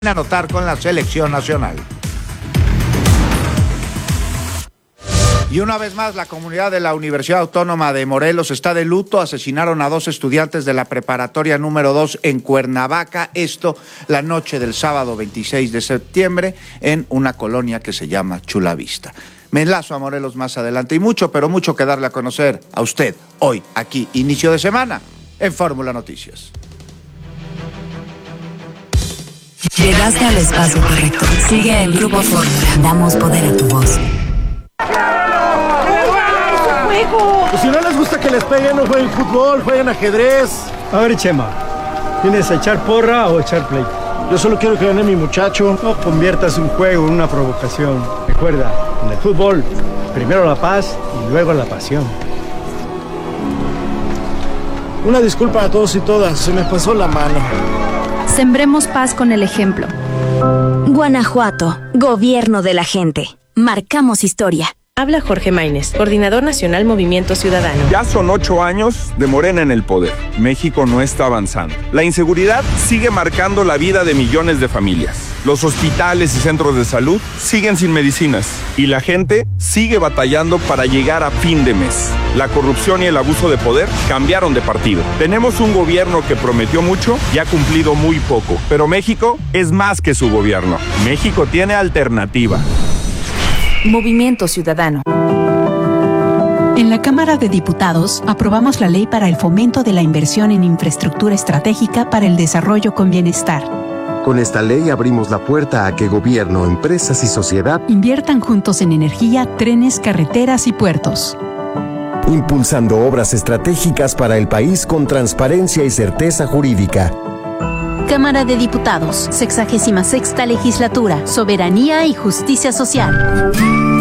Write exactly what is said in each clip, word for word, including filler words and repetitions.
anotar con la selección nacional. Y una vez más, la comunidad de la Universidad Autónoma de Morelos está de luto. Asesinaron a dos estudiantes de la preparatoria número dos en Cuernavaca. Esto la noche del sábado veintiséis de septiembre en una colonia que se llama Chulavista. Me enlazo a Morelos más adelante y mucho, pero mucho que darle a conocer a usted hoy, aquí, inicio de semana, en Fórmula Noticias. Llegaste al espacio correcto. Sigue el Grupo Fórmula. Damos poder a tu voz. Pues si no les gusta que les peguen, no jueguen fútbol, jueguen ajedrez. A ver, Chema, ¿tienes a echar porra o echar play? Yo solo quiero que gane mi muchacho. No conviertas un juego en una provocación. Recuerda, en el fútbol, primero la paz y luego la pasión. Una disculpa a todos y todas, se me pasó la mano. Sembremos paz con el ejemplo. Guanajuato, gobierno de la gente. Marcamos historia. Habla Jorge Maínez, coordinador nacional Movimiento Ciudadano. Ya son ocho años de Morena en el poder. México no está avanzando. La inseguridad sigue marcando la vida de millones de familias. Los hospitales y centros de salud siguen sin medicinas. Y la gente sigue batallando para llegar a fin de mes. La corrupción y el abuso de poder cambiaron de partido. Tenemos un gobierno que prometió mucho y ha cumplido muy poco. Pero México es más que su gobierno. México tiene alternativa. Movimiento Ciudadano. En la Cámara de Diputados aprobamos la ley para el fomento de la inversión en infraestructura estratégica para el desarrollo con bienestar. Con esta ley abrimos la puerta a que gobierno, empresas y sociedad inviertan juntos en energía, trenes, carreteras y puertos. Impulsando obras estratégicas para el país con transparencia y certeza jurídica. Cámara de Diputados, sexagésima sexta legislatura, soberanía y justicia social.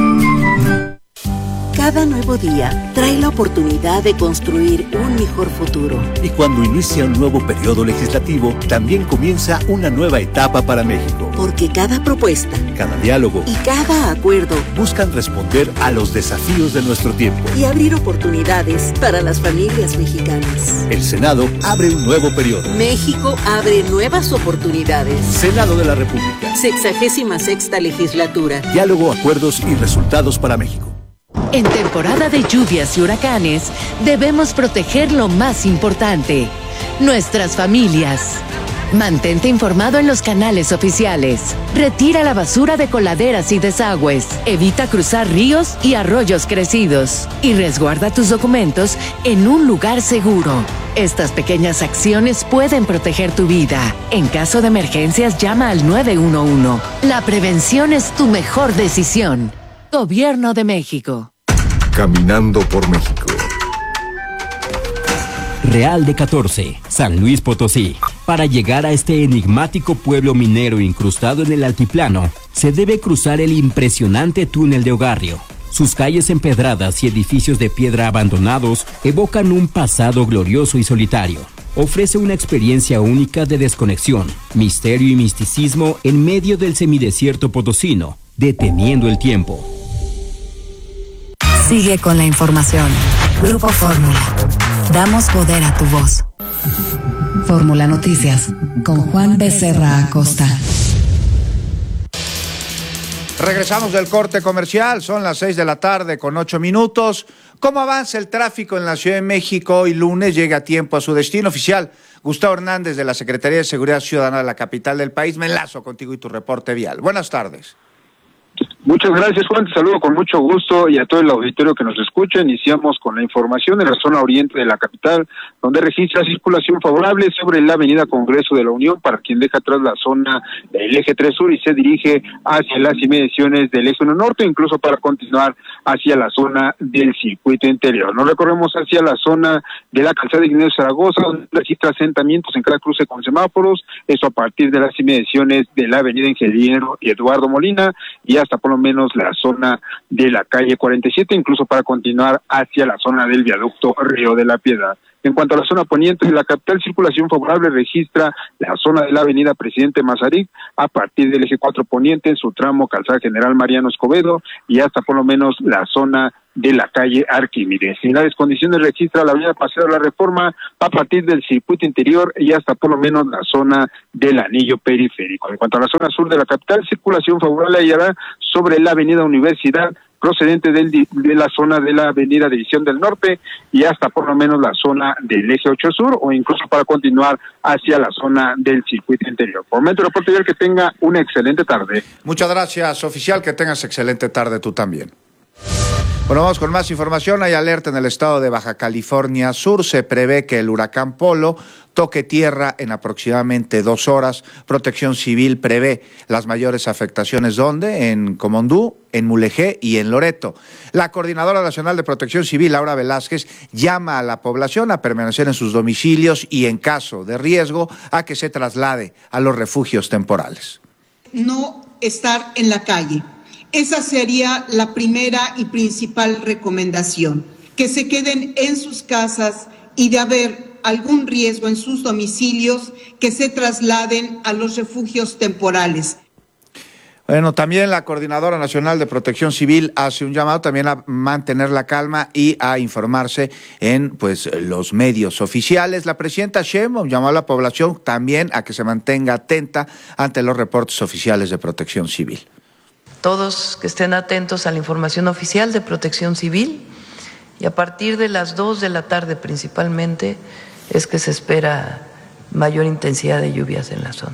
Cada nuevo día trae la oportunidad de construir un mejor futuro. Y cuando inicia un nuevo periodo legislativo, también comienza una nueva etapa para México. Porque cada propuesta, cada diálogo y cada acuerdo buscan responder a los desafíos de nuestro tiempo y abrir oportunidades para las familias mexicanas. El Senado abre un nuevo periodo. México abre nuevas oportunidades. Senado de la República. Sexagésima sexta legislatura. Diálogo, acuerdos y resultados para México. En temporada de lluvias y huracanes, debemos proteger lo más importante, nuestras familias. Mantente informado en los canales oficiales. Retira la basura de coladeras y desagües. Evita cruzar ríos y arroyos crecidos. Y resguarda tus documentos en un lugar seguro. Estas pequeñas acciones pueden proteger tu vida. En caso de emergencias, llama al nueve uno uno. La prevención es tu mejor decisión. Gobierno de México. Caminando por México. Real de catorce, San Luis Potosí. Para llegar a este enigmático pueblo minero incrustado en el altiplano, se debe cruzar el impresionante túnel de Ogarrio. Sus calles empedradas y edificios de piedra abandonados evocan un pasado glorioso y solitario. Ofrece una experiencia única de desconexión, misterio y misticismo en medio del semidesierto potosino, deteniendo el tiempo. Sigue con la información. Grupo Fórmula. Damos poder a tu voz. Fórmula Noticias, con Juan Becerra Acosta. Regresamos del corte comercial, son las seis de la tarde con ocho minutos. ¿Cómo avanza el tráfico en la Ciudad de México? Hoy lunes llega a tiempo a su destino oficial. Gustavo Hernández, de la Secretaría de Seguridad Ciudadana de la capital del país. Me enlazo contigo y tu reporte vial. Buenas tardes. Muchas gracias, Juan, te saludo con mucho gusto y a todo el auditorio que nos escucha. Iniciamos con la información en la zona oriente de la capital, donde registra circulación favorable sobre la avenida Congreso de la Unión para quien deja atrás la zona del eje tres sur y se dirige hacia las inmediaciones del eje uno norte, incluso para continuar hacia la zona del circuito interior. Nos recorremos hacia la zona de la calzada de Ignacio Zaragoza, donde registra asentamientos en cada cruce con semáforos, esto a partir de las inmediaciones de la avenida Ingeniero y Eduardo Molina y hasta por lo menos la zona de la calle cuarenta y siete, incluso para continuar hacia la zona del viaducto Río de la Piedad. En cuanto a la zona poniente de la capital, circulación favorable registra la zona de la avenida Presidente Mazarik a partir del eje cuatro poniente en su tramo Calzada General Mariano Escobedo y hasta por lo menos la zona de la calle Arquímedes. Similares condiciones registra la avenida Paseo de la Reforma a partir del circuito interior y hasta por lo menos la zona del anillo periférico. En cuanto a la zona sur de la capital, circulación favorable hallará sobre la avenida Universidad procedente del, de la zona de la avenida División del Norte y hasta por lo menos la zona del eje ocho sur o incluso para continuar hacia la zona del circuito interior. Por el momento, reporte que tenga una excelente tarde. Muchas gracias, oficial, que tengas excelente tarde tú también. Bueno, vamos con más información. Hay alerta en el estado de Baja California Sur. Se prevé que el huracán Polo toque tierra en aproximadamente dos horas. Protección Civil prevé las mayores afectaciones, ¿dónde? En Comondú, en Mulegé y en Loreto. La Coordinadora Nacional de Protección Civil, Laura Velázquez, llama a la población a permanecer en sus domicilios y, en caso de riesgo, a que se traslade a los refugios temporales. No estar en la calle. Esa sería la primera y principal recomendación, que se queden en sus casas y de haber algún riesgo en sus domicilios, que se trasladen a los refugios temporales. Bueno, también la Coordinadora Nacional de Protección Civil hace un llamado también a mantener la calma y a informarse en pues los medios oficiales. La presidenta Sheinbaum llamó a la población también a que se mantenga atenta ante los reportes oficiales de Protección Civil. Todos que estén atentos a la información oficial de Protección Civil y a partir de las dos de la tarde principalmente es que se espera mayor intensidad de lluvias en la zona.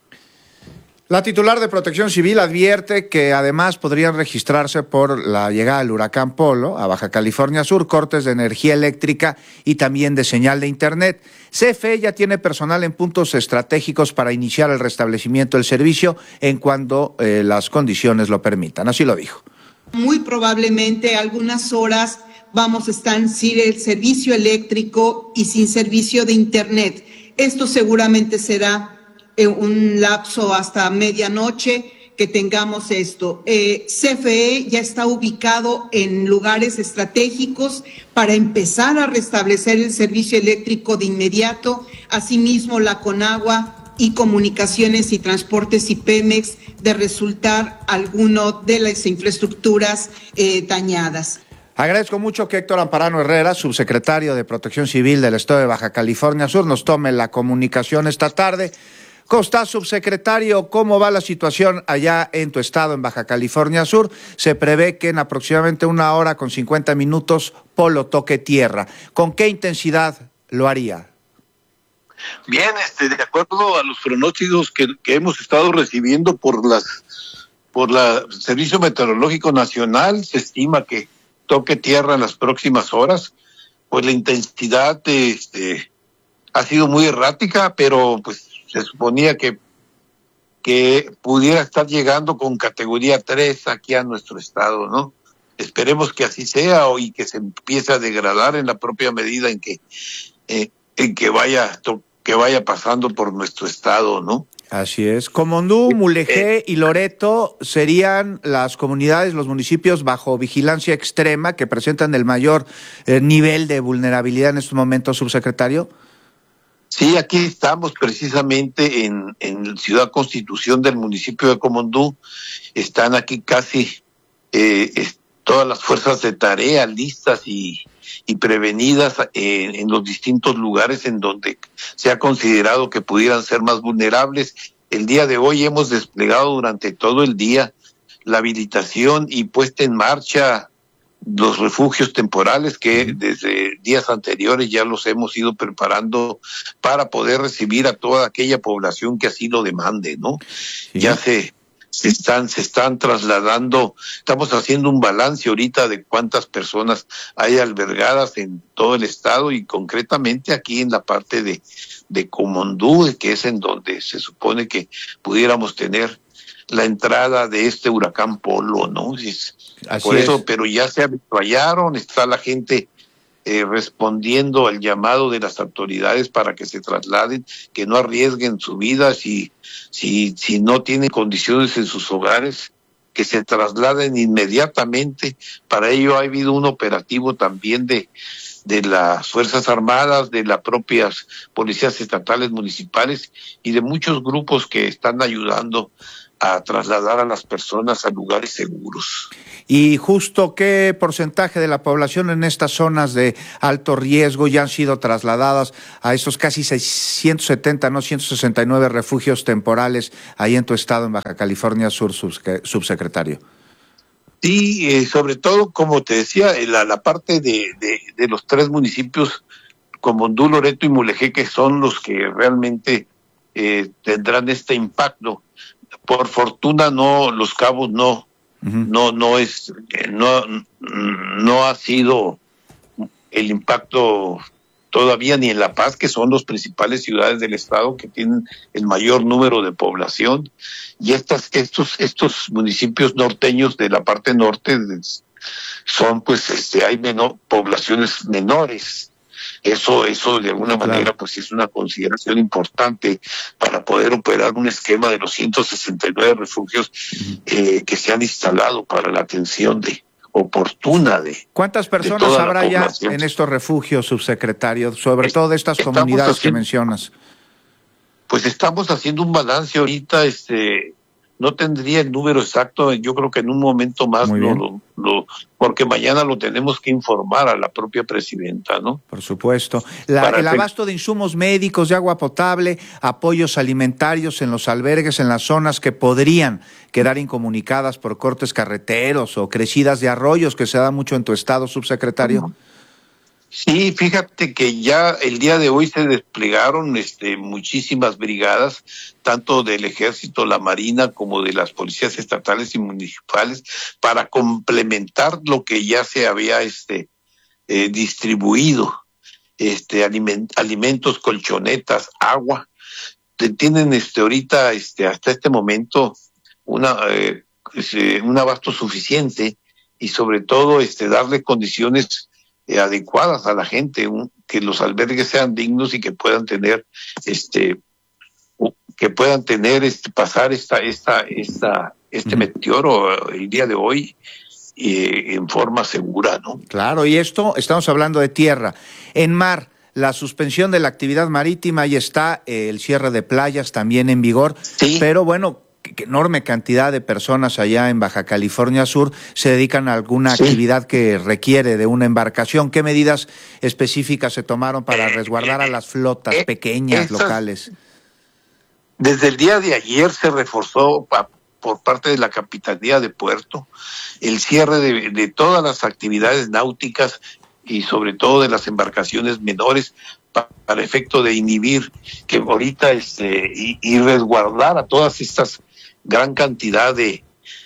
La titular de Protección Civil advierte que además podrían registrarse por la llegada del huracán Polo a Baja California Sur cortes de energía eléctrica y también de señal de internet. C F E ya tiene personal en puntos estratégicos para iniciar el restablecimiento del servicio en cuanto eh, las condiciones lo permitan. Así lo dijo. Muy probablemente algunas horas vamos a estar sin el servicio eléctrico y sin servicio de internet. Esto seguramente será un lapso hasta medianoche que tengamos esto. Eh, C F E ya está ubicado en lugares estratégicos para empezar a restablecer el servicio eléctrico de inmediato. Asimismo, la Conagua y Comunicaciones y Transportes y Pemex de resultar alguno de las infraestructuras eh, dañadas. Agradezco mucho que Héctor Amparano Herrera, subsecretario de Protección Civil del Estado de Baja California Sur, nos tome la comunicación esta tarde. ¿Cómo está, subsecretario? ¿Cómo va la situación allá en tu estado, en Baja California Sur? Se prevé que en aproximadamente una hora con cincuenta minutos Polo toque tierra. ¿Con qué intensidad lo haría? Bien, este, de acuerdo a los pronósticos que, que hemos estado recibiendo por las por la Servicio Meteorológico Nacional, se estima que toque tierra en las próximas horas. Pues la intensidad este, ha sido muy errática, pero pues se suponía que, que pudiera estar llegando con categoría tres aquí a nuestro estado, ¿no? Esperemos que así sea y que se empiece a degradar en la propia medida en que eh, en que vaya to, que vaya pasando por nuestro estado, ¿no? Así es. Comondú, Mulegé y Loreto serían las comunidades, los municipios bajo vigilancia extrema que presentan el mayor eh, nivel de vulnerabilidad en estos momentos, subsecretario. Sí, aquí estamos precisamente en, en Ciudad Constitución del municipio de Comondú. Están aquí casi eh, es, todas las fuerzas de tarea listas y, y prevenidas en, en los distintos lugares en donde se ha considerado que pudieran ser más vulnerables. El día de hoy hemos desplegado durante todo el día la habilitación y puesta en marcha los refugios temporales que desde días anteriores ya los hemos ido preparando para poder recibir a toda aquella población que así lo demande, ¿no? Sí. Ya se, se están se están trasladando, estamos haciendo un balance ahorita de cuántas personas hay albergadas en todo el estado y concretamente aquí en la parte de, de Comondú, que es en donde se supone que pudiéramos tener la entrada de este huracán Polo, ¿no? Es, Así por eso, es. Pero ya se habituaron, está la gente eh, respondiendo al llamado de las autoridades para que se trasladen, que no arriesguen su vida si, si, si no tienen condiciones en sus hogares, que se trasladen inmediatamente. Para ello ha habido un operativo también de, de las Fuerzas Armadas, de las propias policías estatales municipales y de muchos grupos que están ayudando a trasladar a las personas a lugares seguros. Y justo, ¿qué porcentaje de la población en estas zonas de alto riesgo ya han sido trasladadas a estos casi seiscientos setenta, no, ciento sesenta y nueve refugios temporales ahí en tu estado, en Baja California Sur, subsecretario? Sí, eh, sobre todo, como te decía, la, la parte de, de, de los tres municipios, Comondú, Loreto y Mulegé, que son los que realmente eh, tendrán este impacto. Por fortuna, no, Los Cabos no, uh-huh. no, no es, no, no ha sido el impacto todavía ni en La Paz, que son las principales ciudades del estado que tienen el mayor número de población, y estas, estos, estos municipios norteños de la parte norte son, pues, este, hay menor, poblaciones menores. Eso, eso de alguna claro. manera, pues es una consideración importante para poder operar un esquema de los ciento sesenta y nueve refugios uh-huh. eh, que se han instalado para la atención de oportuna de. ¿Cuántas personas de habrá ya en estos refugios, subsecretario, sobre es, todo de estas comunidades haciendo, que mencionas? Pues estamos haciendo un balance ahorita, este, no tendría el número exacto, yo creo que en un momento más no lo, lo, porque mañana lo tenemos que informar a la propia presidenta, ¿no? Por supuesto. La, el abasto de insumos médicos, de agua potable, apoyos alimentarios en los albergues, en las zonas que podrían quedar incomunicadas por cortes carreteros o crecidas de arroyos, que se da mucho en tu estado, subsecretario. Uh-huh. Sí, fíjate que ya el día de hoy se desplegaron este, muchísimas brigadas, tanto del Ejército, la Marina, como de las policías estatales y municipales, para complementar lo que ya se había este, eh, distribuido, este, aliment, alimentos, colchonetas, agua. Tienen este, ahorita, este, hasta este momento, una, eh, un abasto suficiente y sobre todo este, darle condiciones Eh, adecuadas a la gente, un, que los albergues sean dignos y que puedan tener este que puedan tener este pasar esta esta esta este uh-huh. meteoro el día de hoy eh, en forma segura, ¿no? Claro, y esto estamos hablando de tierra. En mar, la suspensión de la actividad marítima, ahí está, eh, el cierre de playas también en vigor, sí. Pero bueno, que enorme cantidad de personas allá en Baja California Sur se dedican a alguna sí. actividad que requiere de una embarcación. ¿Qué medidas específicas se tomaron para resguardar a las flotas eh, pequeñas esas, locales? Desde el día de ayer se reforzó pa, por parte de la Capitanía de Puerto el cierre de, de todas las actividades náuticas y sobre todo de las embarcaciones menores pa, para efecto de inhibir que ahorita este, y, y resguardar a todas estas gran cantidad de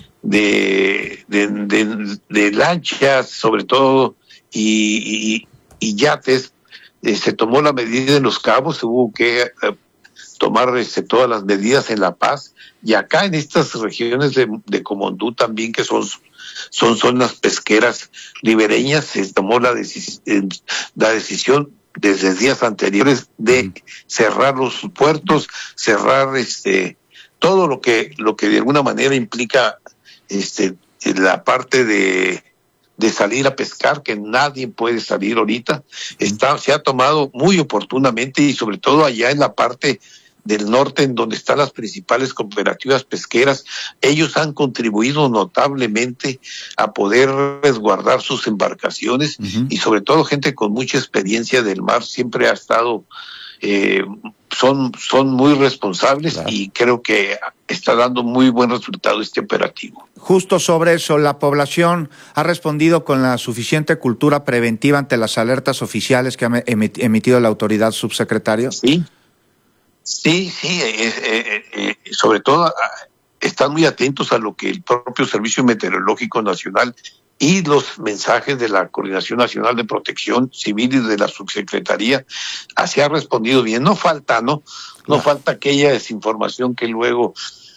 de, de, de, de lanchas, sobre todo, y, y, y yates. Eh, se tomó la medida en Los Cabos, hubo que eh, tomar este, todas las medidas en La Paz, y acá en estas regiones de, de Comondú también, que son, son zonas pesqueras ribereñas, se tomó la, decis, eh, la decisión desde días anteriores de cerrar los puertos, cerrar este todo lo que lo que de alguna manera implica este la parte de de salir a pescar, que nadie puede salir ahorita. Está se ha tomado muy oportunamente, y sobre todo allá en la parte del norte, en donde están las principales cooperativas pesqueras. Ellos han contribuido notablemente a poder resguardar sus embarcaciones, uh-huh. y sobre todo gente con mucha experiencia del mar siempre ha estado eh, son son muy responsables, claro. Y creo que está dando muy buen resultado este operativo. Justo sobre eso, la población ha respondido con la suficiente cultura preventiva ante las alertas oficiales que ha emitido la autoridad, subsecretario. Sí, sí, sí, eh, eh, eh, sobre todo están muy atentos a lo que el propio Servicio Meteorológico Nacional y los mensajes de la Coordinación Nacional de Protección Civil y de la Subsecretaría así ha respondido bien. No falta, ¿no? No claro. falta aquella desinformación que luego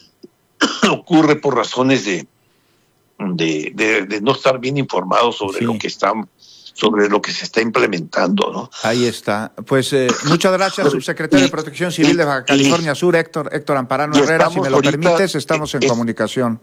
ocurre por razones de, de, de, de no estar bien informados sobre sí. lo que están sobre lo que se está implementando, ¿no? Ahí está. Pues eh, muchas gracias, subsecretario y, de Protección Civil y, de Baja California y, Sur, Héctor, Héctor Amparano Herrera. Si me lo ahorita, permites, estamos en es, comunicación.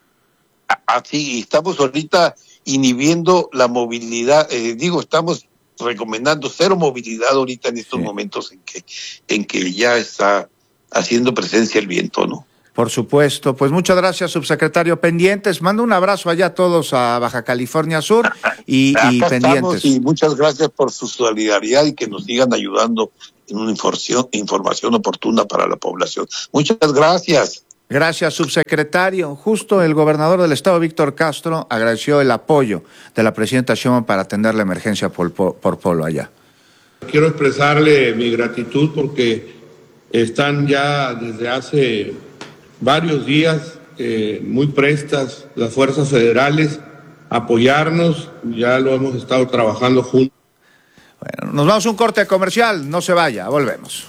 Así, estamos ahorita inhibiendo la movilidad, eh, digo, estamos recomendando cero movilidad ahorita en estos sí. momentos en que, en que ya está haciendo presencia el viento, ¿no? Por supuesto. Pues muchas gracias, subsecretario. Pendientes. Mando un abrazo allá a todos a Baja California Sur y, y pendientes. Y muchas gracias por su solidaridad y que nos sigan ayudando en una información, información oportuna para la población. Muchas gracias. Gracias, subsecretario. Justo el gobernador del estado, Víctor Castro, agradeció el apoyo de la presidenta Sheinbaum para atender la emergencia por, por polo allá. Quiero expresarle mi gratitud porque están ya desde hace varios días eh, muy prestas las fuerzas federales a apoyarnos. Ya lo hemos estado trabajando juntos. Bueno, nos vamos a un corte comercial. No se vaya, volvemos.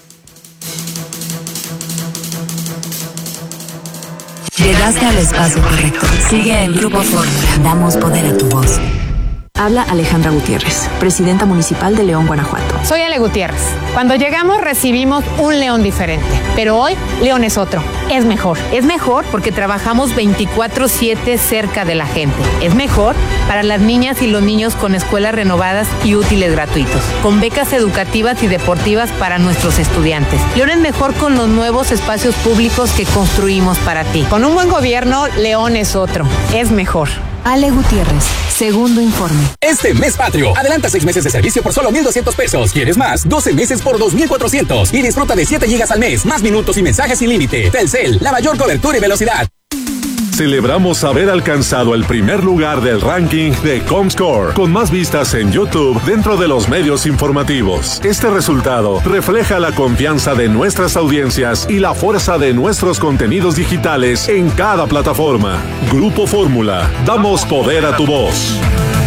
Llegaste al espacio correcto. Sigue en Grupo Fórmula. Damos poder a tu voz. Habla Alejandra Gutiérrez, presidenta municipal de León, Guanajuato. Soy Ale Gutiérrez. Cuando llegamos recibimos un León diferente, pero hoy León es otro. Es mejor. Es mejor porque trabajamos veinticuatro siete cerca de la gente. Es mejor para las niñas y los niños con escuelas renovadas y útiles gratuitos, con becas educativas y deportivas para nuestros estudiantes. León es mejor con los nuevos espacios públicos que construimos para ti. Con un buen gobierno, León es otro. Es mejor. Ale Gutiérrez, segundo informe. Este mes patrio, adelanta seis meses de servicio por solo mil doscientos pesos. ¿Quieres más? doce meses por dos mil cuatrocientos. Y disfruta de siete gigas al mes, más minutos y mensajes sin límite. Telcel, la mayor cobertura y velocidad. Celebramos haber alcanzado el primer lugar del ranking de Comscore, con más vistas en YouTube dentro de los medios informativos. Este resultado refleja la confianza de nuestras audiencias y la fuerza de nuestros contenidos digitales en cada plataforma. Grupo Fórmula, damos poder a tu voz.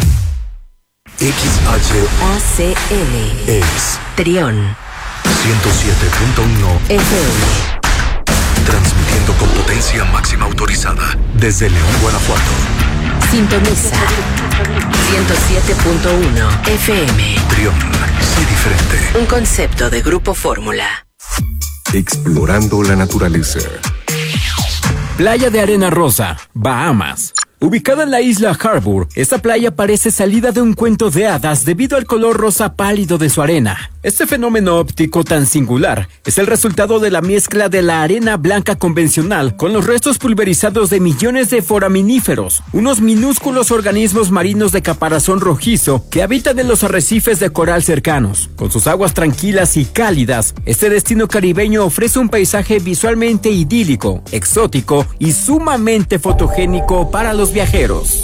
X H A C L es Trión ciento siete punto uno F M. Transmitiendo con potencia máxima autorizada desde León, Guanajuato. Sintoniza ciento siete punto uno F M. Trión, sé diferente. Un concepto de Grupo Fórmula. Explorando la naturaleza. Playa de Arena Rosa, Bahamas. Ubicada en la isla Harbour, esta playa parece salida de un cuento de hadas debido al color rosa pálido de su arena. Este fenómeno óptico tan singular es el resultado de la mezcla de la arena blanca convencional con los restos pulverizados de millones de foraminíferos, unos minúsculos organismos marinos de caparazón rojizo que habitan en los arrecifes de coral cercanos. Con sus aguas tranquilas y cálidas, este destino caribeño ofrece un paisaje visualmente idílico, exótico y sumamente fotogénico para los viajeros.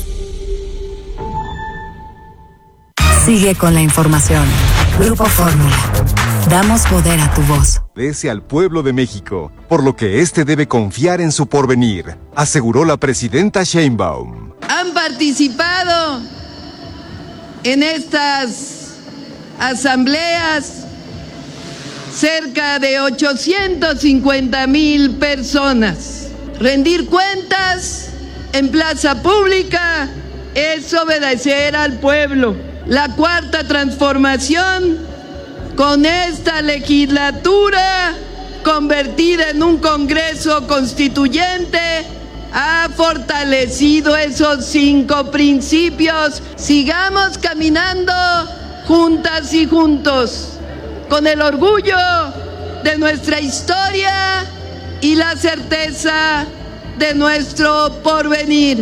Sigue con la información. Grupo Fórmula. Damos poder a tu voz. Obedece al pueblo de México, por lo que éste debe confiar en su porvenir, aseguró la presidenta Sheinbaum. Han participado en estas asambleas cerca de ochocientos cincuenta mil personas. Rendir cuentas en plaza pública es obedecer al pueblo. La cuarta transformación, con esta legislatura convertida en un Congreso Constituyente, ha fortalecido esos cinco principios. Sigamos caminando juntas y juntos, con el orgullo de nuestra historia y la certeza de nuestro porvenir.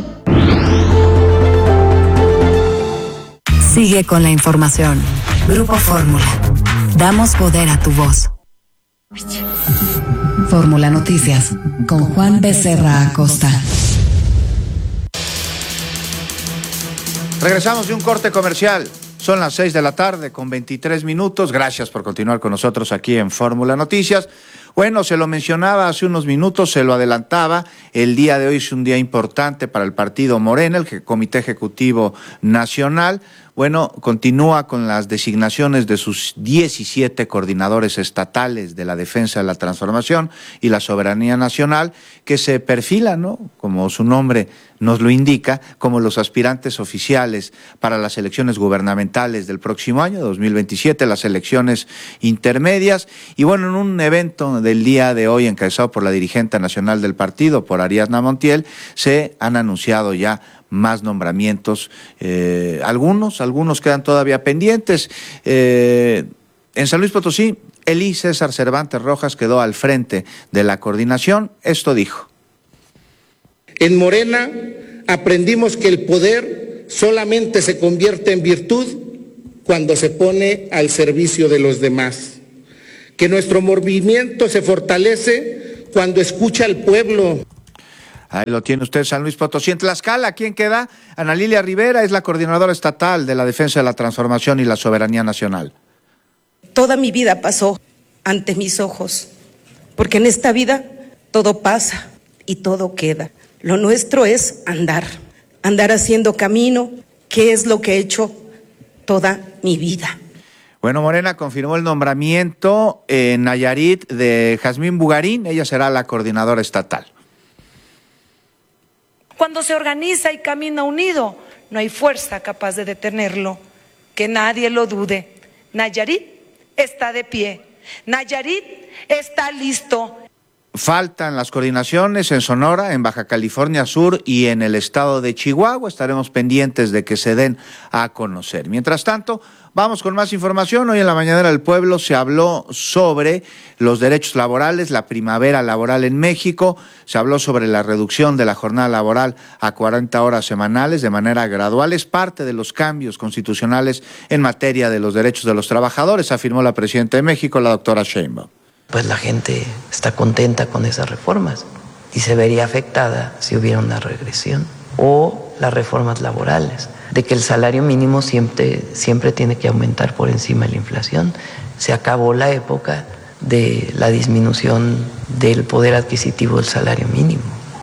Sigue con la información. Grupo Fórmula. Damos poder a tu voz. Fórmula Noticias con Juan Becerra Acosta. Regresamos de un corte comercial. Son las seis de la tarde con veintitrés minutos. Gracias por continuar con nosotros aquí en Fórmula Noticias. Bueno, se lo mencionaba hace unos minutos, se lo adelantaba. El día de hoy es un día importante para el partido Morena, el Comité Ejecutivo Nacional. Bueno, continúa con las designaciones de sus diecisiete coordinadores estatales de la defensa de la transformación y la soberanía nacional, que se perfilan, ¿no?, como su nombre nos lo indica, como los aspirantes oficiales para las elecciones gubernamentales del próximo año, dos mil veintisiete, las elecciones intermedias. Y bueno, en un evento del día de hoy, encabezado por la dirigente nacional del partido, por Ariadna Montiel, se han anunciado ya más nombramientos. Eh, algunos, algunos quedan todavía pendientes. Eh, en San Luis Potosí, Elí César Cervantes Rojas quedó al frente de la coordinación. Esto dijo. En Morena aprendimos que el poder solamente se convierte en virtud cuando se pone al servicio de los demás. Que nuestro movimiento se fortalece cuando escucha al pueblo. Ahí lo tiene usted, San Luis Potosí. En Tlaxcala, ¿quién queda? Ana Lilia Rivera es la coordinadora estatal de la defensa de la transformación y la soberanía nacional. Toda mi vida pasó ante mis ojos, porque en esta vida todo pasa y todo queda. Lo nuestro es andar, andar haciendo camino, que es lo que he hecho toda mi vida. Bueno, Morena confirmó el nombramiento en Nayarit de Jazmín Bugarín. Ella será la coordinadora estatal. Cuando se organiza y camina unido, no hay fuerza capaz de detenerlo. Que nadie lo dude. Nayarit está de pie. Nayarit está listo. Faltan las coordinaciones en Sonora, en Baja California Sur y en el estado de Chihuahua. Estaremos pendientes de que se den a conocer. Mientras tanto, vamos con más información. Hoy en la Mañanera del Pueblo se habló sobre los derechos laborales, la primavera laboral en México. Se habló sobre la reducción de la jornada laboral a cuarenta horas semanales de manera gradual. Es parte de los cambios constitucionales en materia de los derechos de los trabajadores, afirmó la presidenta de México, la doctora Sheinbaum. Pues la gente está contenta con esas reformas y se vería afectada si hubiera una regresión. O las reformas laborales, de que el salario mínimo siempre, siempre tiene que aumentar por encima de la inflación. Se acabó la época de la disminución del poder adquisitivo del salario mínimo.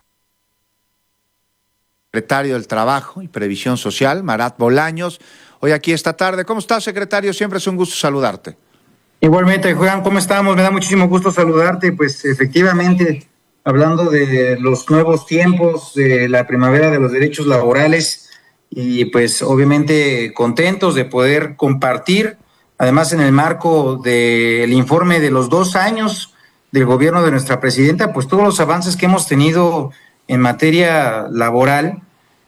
Secretario del Trabajo y Previsión Social, Marat Bolaños, hoy aquí esta tarde. ¿Cómo estás, secretario? Siempre es un gusto saludarte. Igualmente, Juan, ¿cómo estamos? Me da muchísimo gusto saludarte. Pues efectivamente, hablando de los nuevos tiempos, de la primavera de los derechos laborales, y pues obviamente contentos de poder compartir, además en el marco del informe de los dos años del gobierno de nuestra presidenta, pues todos los avances que hemos tenido en materia laboral,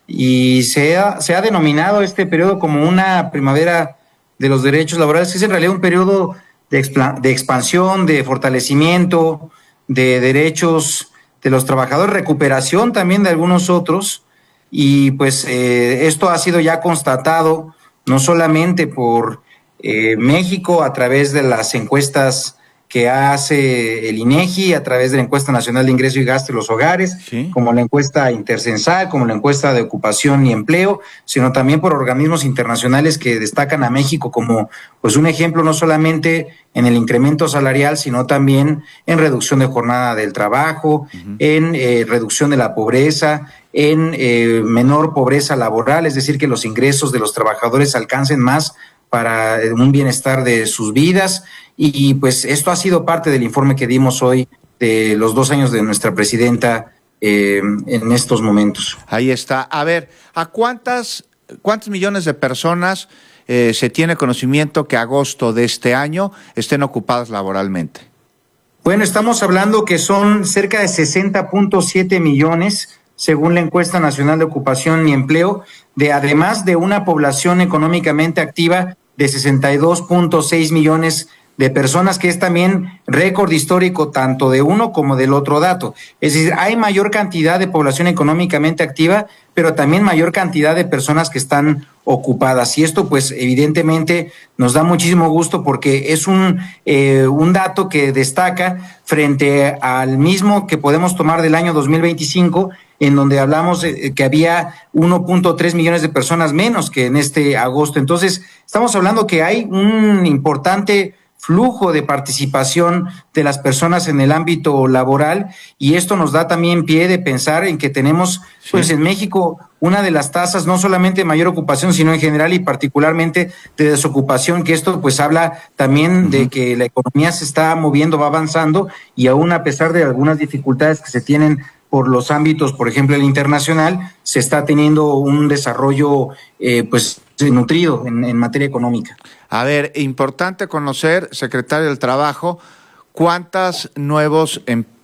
y se ha, se ha denominado este periodo como una primavera de los derechos laborales, que es en realidad un periodo de, expla- de expansión, de fortalecimiento, de derechos de los trabajadores, recuperación también de algunos otros, y pues eh, esto ha sido ya constatado no solamente por eh, México a través de las encuestas que hace el INEGI, a través de la encuesta nacional de ingreso y gasto de los hogares, sí, como la encuesta intercensal, como la encuesta de ocupación y empleo, sino también por organismos internacionales que destacan a México como pues un ejemplo no solamente en el incremento salarial, sino también en reducción de jornada del trabajo, uh-huh. en eh, reducción de la pobreza, en eh, menor pobreza laboral, es decir, que los ingresos de los trabajadores alcancen más para un bienestar de sus vidas, y pues esto ha sido parte del informe que dimos hoy de los dos años de nuestra presidenta eh, en estos momentos. Ahí está. A ver, ¿a cuántas, cuántos millones de personas eh, se tiene conocimiento que agosto de este año estén ocupadas laboralmente? Bueno, estamos hablando que son cerca de sesenta punto siete millones, según la encuesta nacional de ocupación y empleo, de además de una población económicamente activa de sesenta y dos punto seis millones de personas, que es también récord histórico tanto de uno como del otro dato. Es decir, hay mayor cantidad de población económicamente activa, pero también mayor cantidad de personas que están ocupadas. Y esto, pues, evidentemente nos da muchísimo gusto porque es un, eh, un dato que destaca frente al mismo que podemos tomar del año dos mil veinticinco, en donde hablamos de que había uno punto tres millones de personas menos que en este agosto. Entonces, estamos hablando que hay un importante flujo de participación de las personas en el ámbito laboral, y esto nos da también pie de pensar en que tenemos, sí, pues en México, una de las tasas no solamente de mayor ocupación, sino en general y particularmente de desocupación, que esto pues habla también uh-huh. de que la economía se está moviendo, va avanzando, y aún a pesar de algunas dificultades que se tienen por los ámbitos, por ejemplo, el internacional, se está teniendo un desarrollo eh, pues nutrido en, en materia económica. A ver, importante conocer, secretario del Trabajo, cuántos nuevos em-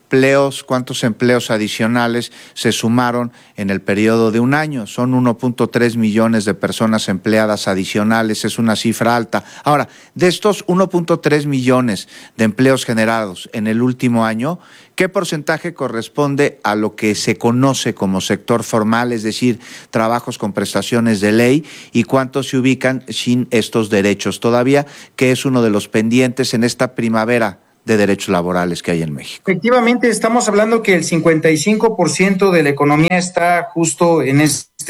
empleos, cuántos empleos adicionales se sumaron en el periodo de un año. Son uno punto tres millones de personas empleadas adicionales, es una cifra alta. Ahora, de estos uno punto tres millones de empleos generados en el último año, ¿qué porcentaje corresponde a lo que se conoce como sector formal, es decir, trabajos con prestaciones de ley, y cuántos se ubican sin estos derechos todavía, que es uno de los pendientes en esta primavera de derechos laborales que hay en México? Efectivamente, estamos hablando que el cincuenta y cinco por ciento de la economía está justo en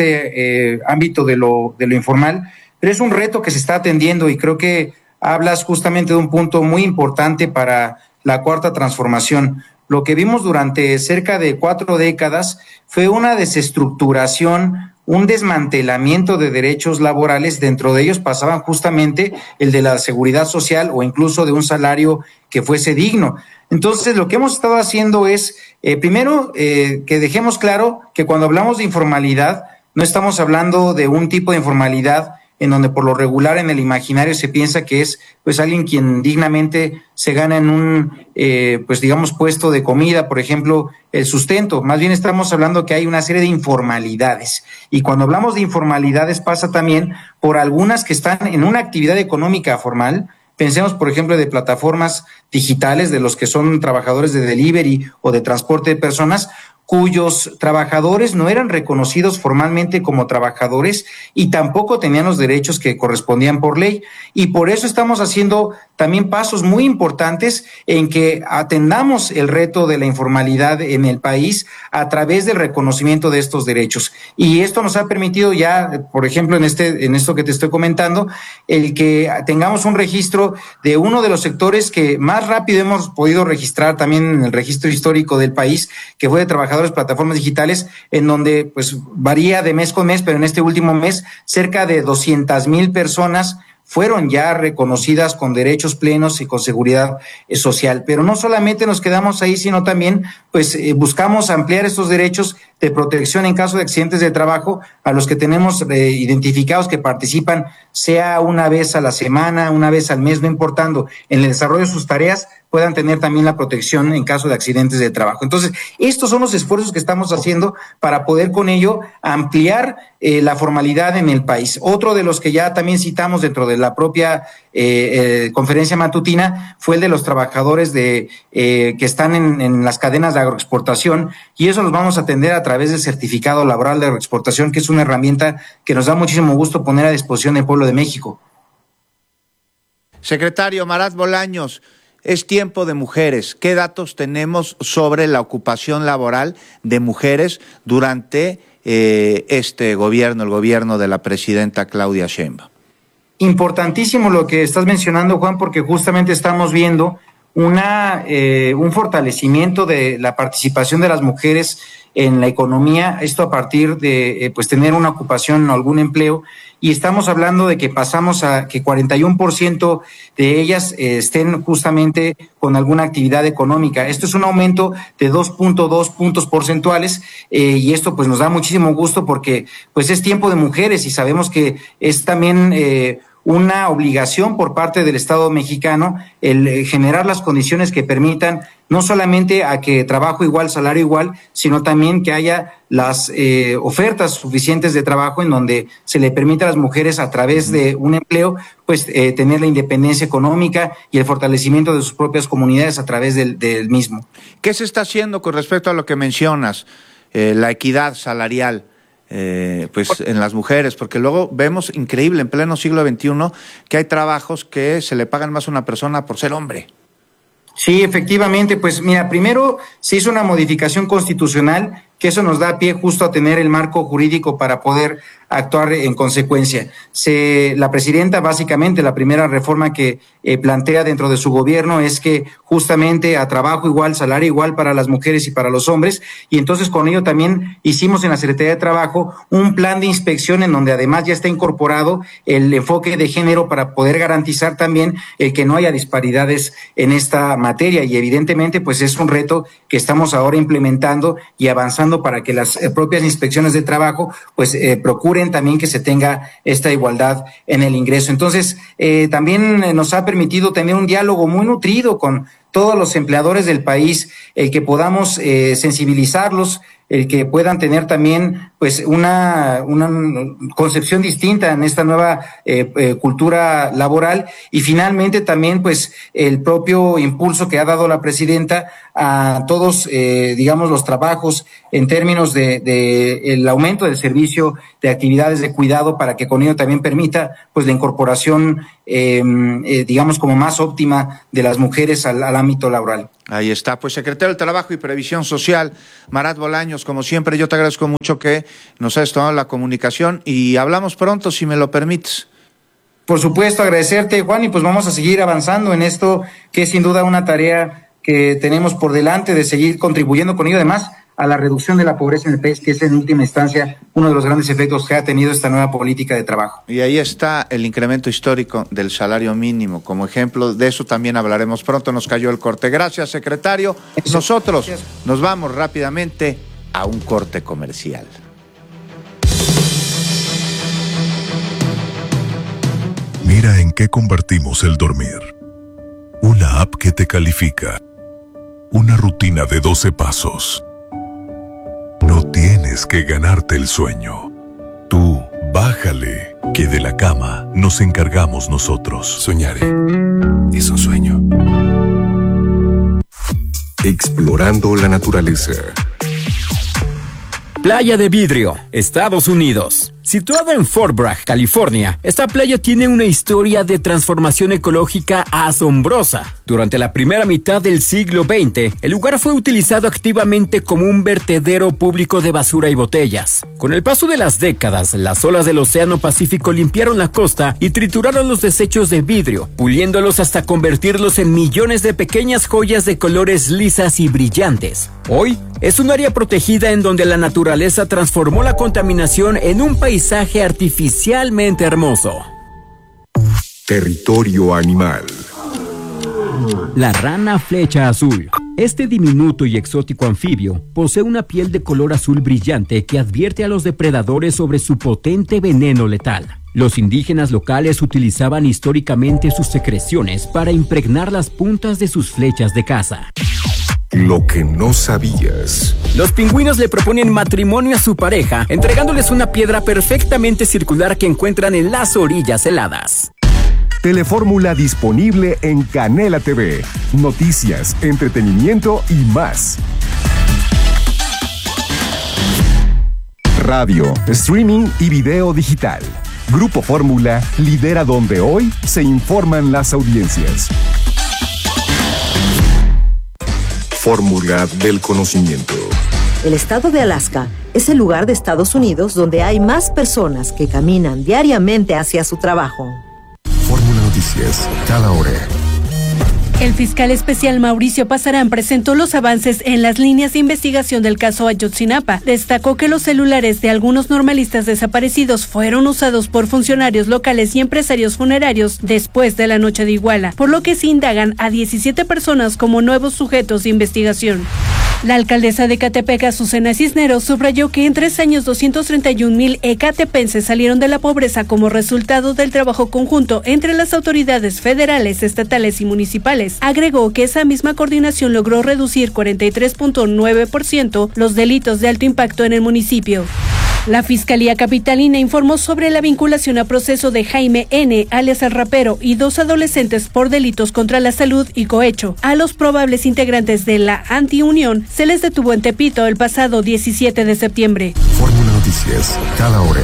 este eh, ámbito de lo, de lo informal, pero es un reto que se está atendiendo y creo que hablas justamente de un punto muy importante para la cuarta transformación. Lo que vimos durante cerca de cuatro décadas fue una desestructuración, un desmantelamiento de derechos laborales. Dentro de ellos pasaban justamente el de la seguridad social o incluso de un salario que fuese digno. Entonces, lo que hemos estado haciendo es, eh, primero, eh, que dejemos claro que cuando hablamos de informalidad, no estamos hablando de un tipo de informalidad en donde por lo regular en el imaginario se piensa que es pues alguien quien dignamente se gana en un, eh, pues digamos, puesto de comida, por ejemplo, el sustento. Más bien estamos hablando que hay una serie de informalidades. Y cuando hablamos de informalidades pasa también por algunas que están en una actividad económica formal. Pensemos, por ejemplo, de plataformas digitales, de los que son trabajadores de delivery o de transporte de personas, cuyos trabajadores no eran reconocidos formalmente como trabajadores y tampoco tenían los derechos que correspondían por ley. Y por eso estamos haciendo también pasos muy importantes en que atendamos el reto de la informalidad en el país a través del reconocimiento de estos derechos. Y esto nos ha permitido ya, por ejemplo, en este, en esto que te estoy comentando, el que tengamos un registro de uno de los sectores que más rápido hemos podido registrar también en el registro histórico del país, que fue de trabajadores plataformas digitales, en donde pues varía de mes con mes, pero en este último mes cerca de doscientas mil personas fueron ya reconocidas con derechos plenos y con seguridad eh, social. Pero no solamente nos quedamos ahí, sino también pues eh, buscamos ampliar estos derechos de protección en caso de accidentes de trabajo a los que tenemos eh, identificados que participan, sea una vez a la semana, una vez al mes, no importando, en el desarrollo de sus tareas, puedan tener también la protección en caso de accidentes de trabajo. Entonces, estos son los esfuerzos que estamos haciendo para poder con ello ampliar eh, la formalidad en el país. Otro de los que ya también citamos dentro de la propia eh, eh, conferencia matutina fue el de los trabajadores de eh, que están en, en las cadenas de agroexportación, y eso los vamos a atender a través del certificado laboral de agroexportación, que es una herramienta que nos da muchísimo gusto poner a disposición del pueblo de México. Secretario Marat Bolaños, es tiempo de mujeres. ¿Qué datos tenemos sobre la ocupación laboral de mujeres durante eh, este gobierno, el gobierno de la presidenta Claudia Sheinbaum? Importantísimo lo que estás mencionando, Juan, porque justamente estamos viendo una eh, un fortalecimiento de la participación de las mujeres en la economía, esto a partir de eh, pues tener una ocupación o algún empleo, y estamos hablando de que pasamos a que cuarenta y uno por ciento de ellas eh, estén justamente con alguna actividad económica. Esto es un aumento de dos punto dos puntos porcentuales eh, y esto pues nos da muchísimo gusto porque pues es tiempo de mujeres y sabemos que es también eh, una obligación por parte del Estado mexicano el generar las condiciones que permitan no solamente a que trabajo igual, salario igual, sino también que haya las eh, ofertas suficientes de trabajo en donde se le permita a las mujeres a través de un empleo pues eh, tener la independencia económica y el fortalecimiento de sus propias comunidades a través del, del mismo. ¿Qué se está haciendo con respecto a lo que mencionas, eh, la equidad salarial? Eh, pues en las mujeres, porque luego vemos increíble en pleno siglo veintiuno que hay trabajos que se le pagan más a una persona por ser hombre. Sí, efectivamente, pues mira, primero se hizo una modificación constitucional que eso nos da pie justo a tener el marco jurídico para poder actuar en consecuencia. Se, la presidenta, básicamente, la primera reforma que eh, plantea dentro de su gobierno es que justamente a trabajo igual, salario igual para las mujeres y para los hombres, y entonces con ello también hicimos en la Secretaría de Trabajo un plan de inspección en donde además ya está incorporado el enfoque de género para poder garantizar también el que no haya disparidades en esta materia, y evidentemente pues es un reto que estamos ahora implementando y avanzando para que las eh, propias inspecciones de trabajo pues eh, procuren también que se tenga esta igualdad en el ingreso. Entonces, eh, también nos ha permitido tener un diálogo muy nutrido con todos los empleadores del país, el que podamos eh, sensibilizarlos, el que puedan tener también pues una, una concepción distinta en esta nueva eh, eh, cultura laboral, y finalmente también pues el propio impulso que ha dado la presidenta a todos eh, digamos los trabajos en términos de, de el aumento del servicio de actividades de cuidado, para que con ello también permita pues la incorporación eh, eh, digamos como más óptima de las mujeres al, al ámbito laboral. Ahí está, pues secretario del Trabajo y Previsión Social, Marat Bolaños, como siempre, yo te agradezco mucho que nos hayas tomado la comunicación y hablamos pronto, si me lo permites. Por supuesto, agradecerte, Juan, y pues vamos a seguir avanzando en esto, que es sin duda una tarea que tenemos por delante, de seguir contribuyendo con ello, además, a la reducción de la pobreza en el país, que es en última instancia uno de los grandes efectos que ha tenido esta nueva política de trabajo. Y ahí está el incremento histórico del salario mínimo. Como ejemplo de eso también hablaremos pronto. Nos cayó el corte. Gracias, secretario. Eso. Nosotros Gracias. Nos vamos rápidamente a un corte comercial. Mira en qué convertimos el dormir. Una app que te califica. Una rutina de doce pasos. No tienes que ganarte el sueño. Tú, bájale, que de la cama nos encargamos nosotros. Soñaré. Es un sueño. Explorando la naturaleza. Playa de Vidrio, Estados Unidos. Situada en Fort Bragg, California, esta playa tiene una historia de transformación ecológica asombrosa. Durante la primera mitad del siglo veinte, el lugar fue utilizado activamente como un vertedero público de basura y botellas. Con el paso de las décadas, las olas del Océano Pacífico limpiaron la costa y trituraron los desechos de vidrio, puliéndolos hasta convertirlos en millones de pequeñas joyas de colores lisas y brillantes. Hoy, es un área protegida en donde la naturaleza transformó la contaminación en un paisaje artificialmente hermoso. Territorio animal. La rana flecha azul. Este diminuto y exótico anfibio posee una piel de color azul brillante que advierte a los depredadores sobre su potente veneno letal. Los indígenas locales utilizaban históricamente sus secreciones para impregnar las puntas de sus flechas de caza. Lo que no sabías. Los pingüinos le proponen matrimonio a su pareja, entregándoles una piedra perfectamente circular que encuentran en las orillas heladas. Telefórmula disponible en Canela T V. Noticias, entretenimiento y más. Radio, streaming y video digital. Grupo Fórmula lidera donde hoy se informan las audiencias. Fórmula del conocimiento. El estado de Alaska es el lugar de Estados Unidos donde hay más personas que caminan diariamente hacia su trabajo. Fórmula Noticias, cada hora. El fiscal especial Mauricio Pasarán presentó los avances en las líneas de investigación del caso Ayotzinapa. Destacó que los celulares de algunos normalistas desaparecidos fueron usados por funcionarios locales y empresarios funerarios después de la noche de Iguala, por lo que se indagan a diecisiete personas como nuevos sujetos de investigación. La alcaldesa de Ecatepec, Azucena Cisneros, subrayó que en tres años doscientos treinta y un mil ecatepenses salieron de la pobreza como resultado del trabajo conjunto entre las autoridades federales, estatales y municipales. Agregó que esa misma coordinación logró reducir cuarenta y tres punto nueve por ciento los delitos de alto impacto en el municipio. La Fiscalía Capitalina informó sobre la vinculación a proceso de Jaime N., alias El Rapero, y dos adolescentes por delitos contra la salud y cohecho. A los probables integrantes de la Antiunión se les detuvo en Tepito el pasado diecisiete de septiembre. Fórmula Noticias, cada hora.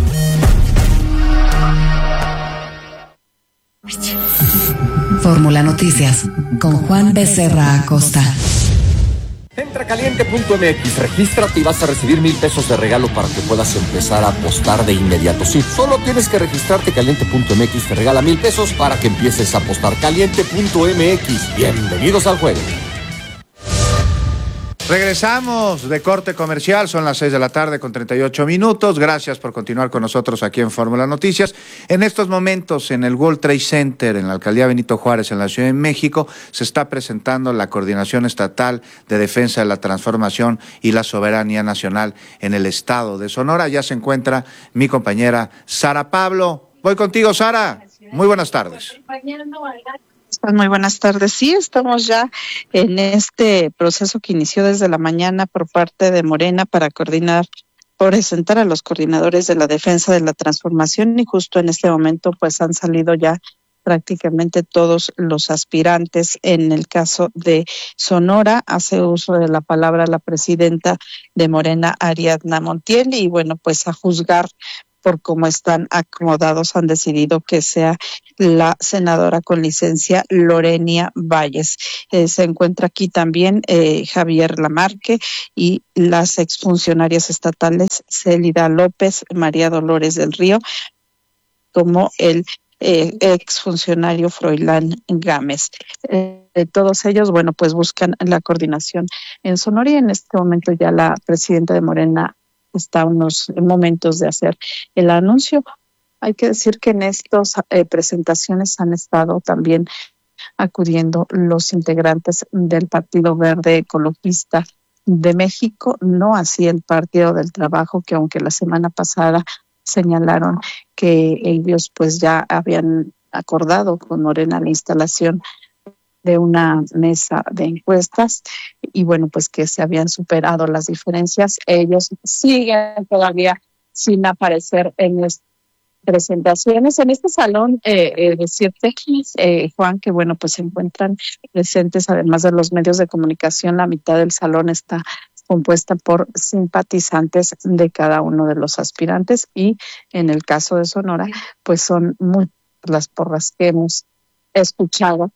Fórmula Noticias, con Juan Becerra Acosta. Entra a caliente punto m x, regístrate y vas a recibir mil pesos de regalo para que puedas empezar a apostar de inmediato. Sí, solo tienes que registrarte. Caliente punto m x te regala mil pesos para que empieces a apostar. Caliente punto m x, bienvenidos al juego. Regresamos de corte comercial, son las seis de la tarde con treinta y ocho minutos. Gracias por continuar con nosotros aquí en Fórmula Noticias. En estos momentos, en el World Trade Center, en la alcaldía Benito Juárez, en la Ciudad de México, se está presentando la Coordinación Estatal de Defensa de la Transformación y la Soberanía Nacional en el estado de Sonora. Ya se encuentra mi compañera Sara Pablo. Voy contigo, Sara. Muy buenas tardes. Muy buenas tardes. Sí, estamos ya en este proceso que inició desde la mañana por parte de Morena para coordinar, presentar a los coordinadores de la defensa de la transformación, y justo en este momento pues han salido ya prácticamente todos los aspirantes. En el caso de Sonora, hace uso de la palabra la presidenta de Morena, Ariadna Montiel, y bueno, pues a juzgar por cómo están acomodados, han decidido que sea la senadora con licencia Lorenia Valles. Eh, se encuentra aquí también eh, Javier Lamarque y las exfuncionarias estatales Célida López, María Dolores del Río, como el eh, exfuncionario Froilán Gámez. Eh, todos ellos, bueno, pues buscan la coordinación en Sonora, y en este momento ya la presidenta de Morena está a unos momentos de hacer el anuncio. Hay que decir que en estas eh, presentaciones han estado también acudiendo los integrantes del Partido Verde Ecologista de México, no así el Partido del Trabajo, que aunque la semana pasada señalaron que ellos pues ya habían acordado con Morena la instalación de una mesa de encuestas, y bueno, pues que se habían superado las diferencias. Ellos siguen todavía sin aparecer en estas presentaciones. En este salón, eh, eh, decirte, eh, Juan, que bueno, pues se encuentran presentes, además de los medios de comunicación, la mitad del salón está compuesta por simpatizantes de cada uno de los aspirantes, y en el caso de Sonora, pues son muchas las porras que hemos escuchado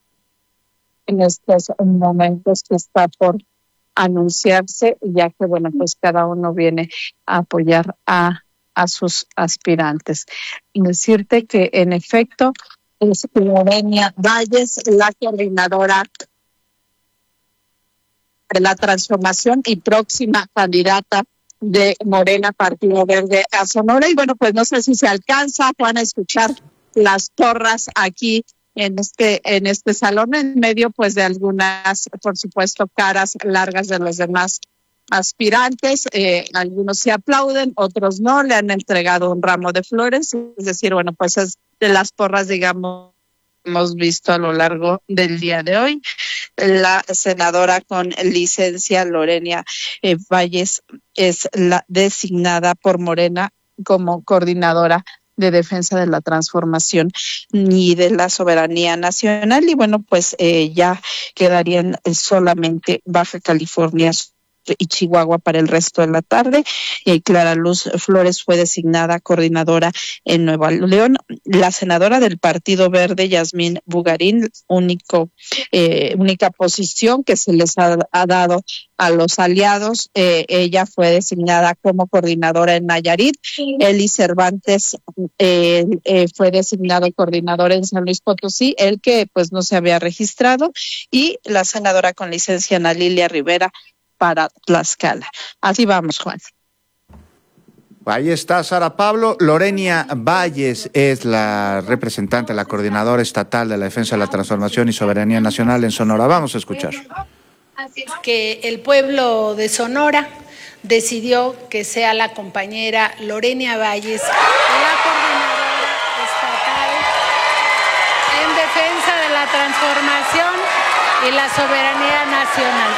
en estos momentos que está por anunciarse, ya que bueno, pues cada uno viene a apoyar a, a sus aspirantes. Y decirte que en efecto es Lorenia Valles, la coordinadora de la transformación y próxima candidata de Morena Partido Verde a Sonora. Y bueno, pues no sé si se alcanza, Juan, a escuchar las porras aquí en este en este salón, en medio pues de algunas, por supuesto, caras largas de los demás aspirantes. Eh, algunos se aplauden, otros no, le han entregado un ramo de flores. Es decir, bueno, pues es de las porras, digamos, hemos visto a lo largo del día de hoy. La senadora con licencia Lorenia eh, Valles es la designada por Morena como coordinadora de defensa de la transformación y de la soberanía nacional. Y bueno, pues eh, ya quedarían solamente Baja California y Chihuahua para el resto de la tarde. Eh, Clara Luz Flores fue designada coordinadora en Nuevo León. La senadora del Partido Verde, Yasmín Bugarín, único, eh, única posición que se les ha, ha dado a los aliados. Eh, ella fue designada como coordinadora en Nayarit. Eli Cervantes eh, eh, fue designado coordinador en San Luis Potosí, el que pues no se había registrado, y la senadora con licencia Ana Lilia Rivera para Tlaxcala. Así vamos, Juan. Ahí está Sara Pablo. Lorenia Valles es la representante, la coordinadora estatal de la defensa de la transformación y soberanía nacional en Sonora. Vamos a escuchar. Que el pueblo de Sonora decidió que sea la compañera Lorenia Valles la coordinadora estatal en defensa de la transformación y la soberanía nacional.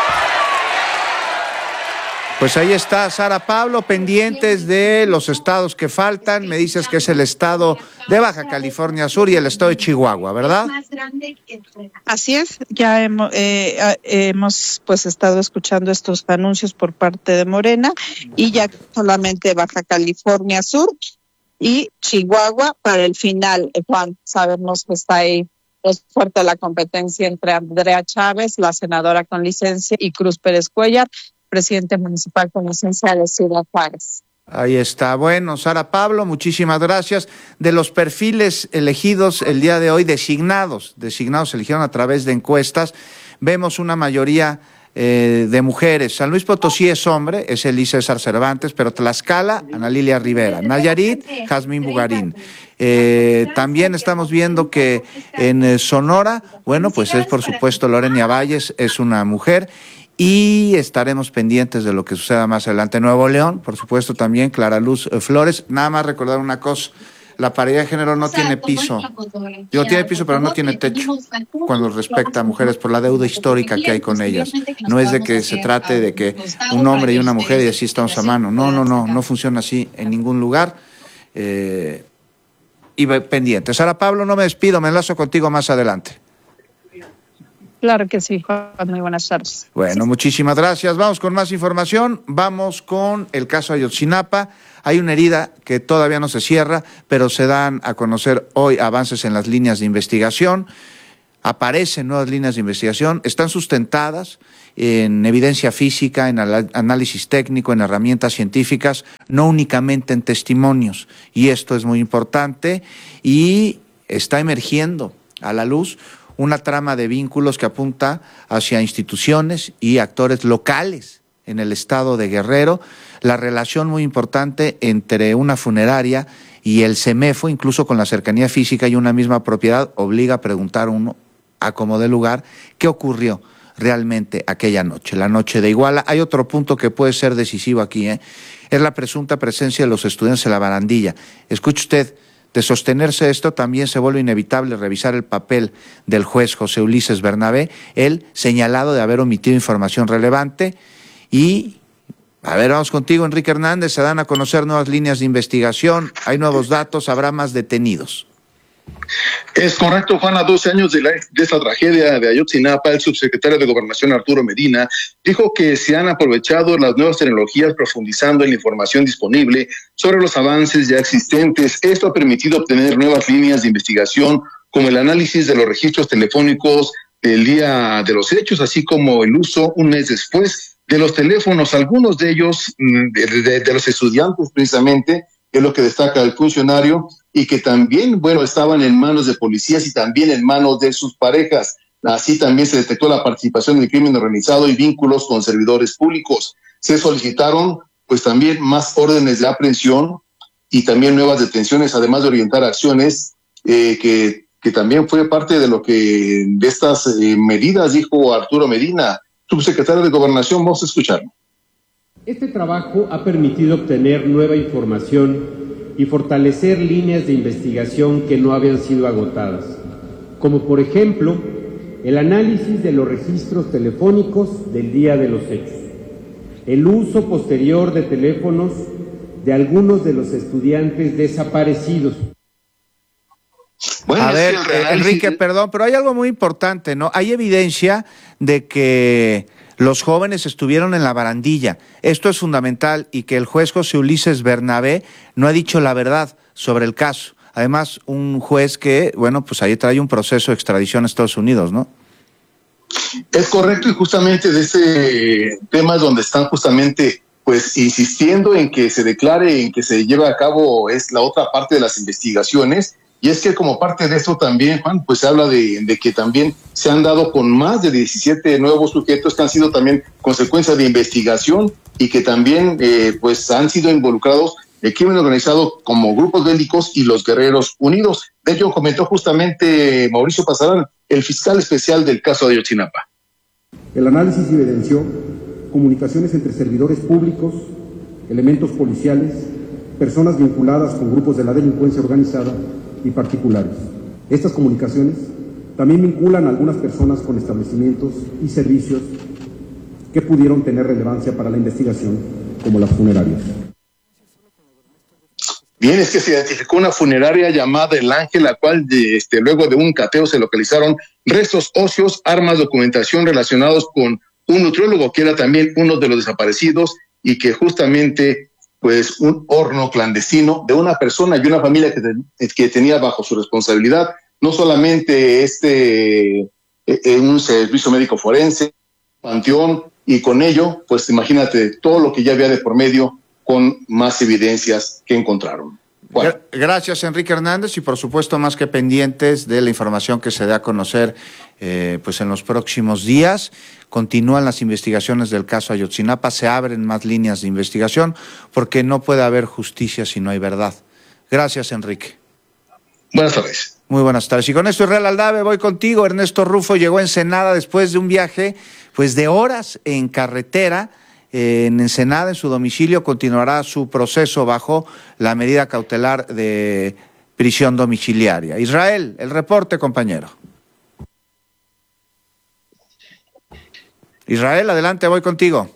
Pues ahí está Sara Pablo, pendientes de los estados que faltan. Me dices que es el estado de Baja California Sur y el estado de Chihuahua, ¿verdad? Así es, ya hemos, eh, hemos pues estado escuchando estos anuncios por parte de Morena, y ya solamente Baja California Sur y Chihuahua para el final. Juan, sabemos que está ahí, es fuerte la competencia entre Andrea Chávez, la senadora con licencia, y Cruz Pérez Cuellar, presidente municipal con licencia de Ciudad Juárez. Ahí está. Bueno, Sara Pablo, muchísimas gracias. De los perfiles elegidos el día de hoy, designados, designados, eligieron a través de encuestas, vemos una mayoría eh, de mujeres. San Luis Potosí es hombre, es Elí César Cervantes, pero Tlaxcala, Ana Lilia Rivera. Nayarit, Jazmín Bugarín. Eh, también estamos viendo que en eh, Sonora, bueno, pues es por supuesto Lorenia Valles, es una mujer. Y estaremos pendientes de lo que suceda más adelante. Nuevo León, por supuesto, también Clara Luz Flores. Nada más recordar una cosa, la paridad de género no tiene piso. Digo, tiene piso, pero no tiene techo cuando respecta a mujeres por la deuda histórica que hay con ellas. No es de que se trate de que un hombre y una mujer y así estamos a mano. No, no, no, no funciona así en ningún lugar. Eh, y pendientes. Sara Pablo, no me despido, me enlazo contigo más adelante. Claro que sí, Juan. Muy buenas tardes. Bueno, muchísimas gracias. Vamos con más información. Vamos con el caso Ayotzinapa. Hay una herida que todavía no se cierra, pero se dan a conocer hoy avances en las líneas de investigación. Aparecen nuevas líneas de investigación. Están sustentadas en evidencia física, en análisis técnico, en herramientas científicas, no únicamente en testimonios. Y esto es muy importante. Y está emergiendo a la luz una trama de vínculos que apunta hacia instituciones y actores locales en el estado de Guerrero, la relación muy importante entre una funeraria y el CEMEFO, incluso con la cercanía física y una misma propiedad, obliga a preguntar a uno, a como de lugar, qué ocurrió realmente aquella noche, la noche de Iguala. Hay otro punto que puede ser decisivo aquí, ¿eh? Es la presunta presencia de los estudiantes en la barandilla. Escuche usted, de sostenerse esto, también se vuelve inevitable revisar el papel del juez José Ulises Bernabé, él señalado de haber omitido información relevante. Y, a ver, vamos contigo, Enrique Hernández, se dan a conocer nuevas líneas de investigación, hay nuevos datos, habrá más detenidos. Es correcto, Juan. A doce años de, la, de esta tragedia de Ayotzinapa, el subsecretario de Gobernación, Arturo Medina, dijo que se han aprovechado las nuevas tecnologías profundizando en la información disponible sobre los avances ya existentes. Esto ha permitido obtener nuevas líneas de investigación, como el análisis de los registros telefónicos del día de los hechos, así como el uso un mes después de los teléfonos, algunos de ellos de, de, de los estudiantes precisamente, es lo que destaca el funcionario, y que también, bueno, estaban en manos de policías y también en manos de sus parejas. Así también se detectó la participación en el crimen organizado y vínculos con servidores públicos. Se solicitaron, pues, también más órdenes de aprehensión y también nuevas detenciones, además de orientar acciones, eh, que, que también fue parte de lo que, de estas eh, medidas, dijo Arturo Medina, subsecretario de Gobernación. Vamos a escucharlo. Este trabajo ha permitido obtener nueva información y fortalecer líneas de investigación que no habían sido agotadas, como por ejemplo el análisis de los registros telefónicos del día de los hechos, el uso posterior de teléfonos de algunos de los estudiantes desaparecidos. Bueno, a ver, eh, Enrique, perdón, pero hay algo muy importante, ¿no? Hay evidencia de que los jóvenes estuvieron en la barandilla. Esto es fundamental, y que el juez José Ulises Bernabé no ha dicho la verdad sobre el caso. Además, un juez que, bueno, pues ahí trae un proceso de extradición a Estados Unidos, ¿no? Es correcto, y justamente de ese tema es donde están justamente pues insistiendo en que se declare, en que se lleve a cabo, es la otra parte de las investigaciones. Y es que como parte de esto también, Juan, pues se habla de, de que también se han dado con más de diecisiete nuevos sujetos que han sido también consecuencia de investigación y que también eh, pues han sido involucrados el crimen organizado como grupos bélicos y los Guerreros Unidos. De ello comentó justamente Mauricio Pasarán, el fiscal especial del caso de Ayotzinapa. El análisis evidenció comunicaciones entre servidores públicos, elementos policiales, personas vinculadas con grupos de la delincuencia organizada y particulares. Estas comunicaciones también vinculan a algunas personas con establecimientos y servicios que pudieron tener relevancia para la investigación, como las funerarias. Bien, es que se identificó una funeraria llamada El Ángel, la cual de, este, luego de un cateo se localizaron restos óseos, armas, documentación relacionados con un nutriólogo que era también uno de los desaparecidos, y que justamente pues un horno clandestino de una persona y una familia que, te, que tenía bajo su responsabilidad no solamente este eh, un servicio médico forense, panteón, y con ello, pues imagínate todo lo que ya había de por medio con más evidencias que encontraron. Bueno. Gracias, Enrique Hernández, y por supuesto más que pendientes de la información que se dé a conocer eh, pues en los próximos días. Continúan las investigaciones del caso Ayotzinapa, se abren más líneas de investigación porque no puede haber justicia si no hay verdad. Gracias, Enrique. Buenas tardes. Muy buenas tardes. Y con esto, Israel Aldave, voy contigo. Ernesto Rufo llegó a Ensenada después de un viaje pues de horas en carretera. En Ensenada, en su domicilio, continuará su proceso bajo la medida cautelar de prisión domiciliaria. Israel, el reporte, compañero. Israel, adelante, voy contigo.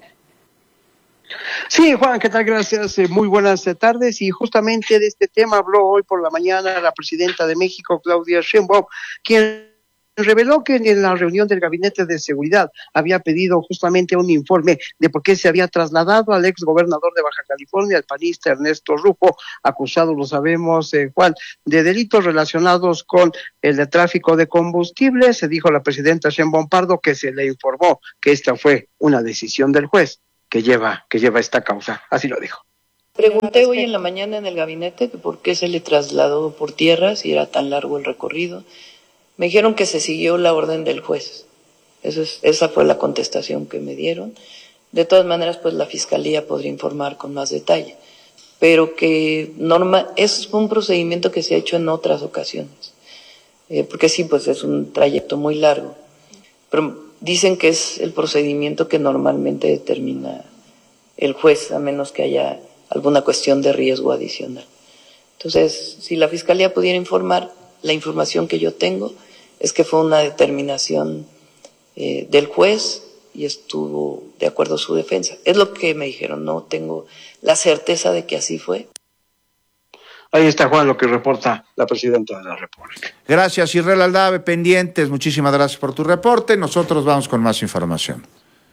Sí, Juan, ¿qué tal? Gracias. Eh, muy buenas tardes. Y justamente de este tema habló hoy por la mañana la presidenta de México, Claudia Sheinbaum, quien reveló que en la reunión del Gabinete de Seguridad había pedido justamente un informe de por qué se había trasladado al ex gobernador de Baja California, el panista Ernesto Rufo, acusado, lo sabemos, eh, Juan, de delitos relacionados con el de tráfico de combustible. Se dijo la presidenta Sheinbaum Pardo que se le informó que esta fue una decisión del juez que lleva, que lleva esta causa. Así lo dijo. Pregunté hoy en la mañana en el gabinete que por qué se le trasladó por tierra si era tan largo el recorrido. Me dijeron que se siguió la orden del juez. Eso es, esa fue la contestación que me dieron. De todas maneras, pues la fiscalía podría informar con más detalle, pero que norma, es un procedimiento que se ha hecho en otras ocasiones, eh, porque sí, pues es un trayecto muy largo, pero dicen que es el procedimiento que normalmente determina el juez, a menos que haya alguna cuestión de riesgo adicional. Entonces, si la fiscalía pudiera informar, la información que yo tengo es que fue una determinación eh, del juez y estuvo de acuerdo a su defensa. Es lo que me dijeron, no tengo la certeza de que así fue. Ahí está, Juan, lo que reporta la presidenta de la República. Gracias, Israel Aldave, pendientes. Muchísimas gracias por tu reporte. Nosotros vamos con más información.